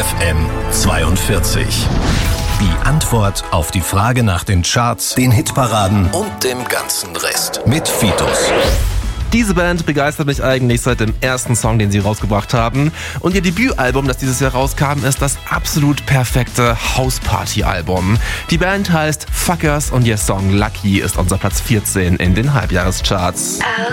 FM 42. Die Antwort auf die Frage nach den Charts, den Hitparaden und dem ganzen Rest mit Fitus. Diese Band begeistert mich eigentlich seit dem ersten Song, den sie rausgebracht haben. Und ihr Debütalbum, das dieses Jahr rauskam, ist das absolut perfekte Hausparty-Album. Die Band heißt Fuckers und ihr Song Lucky ist unser Platz 14 in den Halbjahrescharts.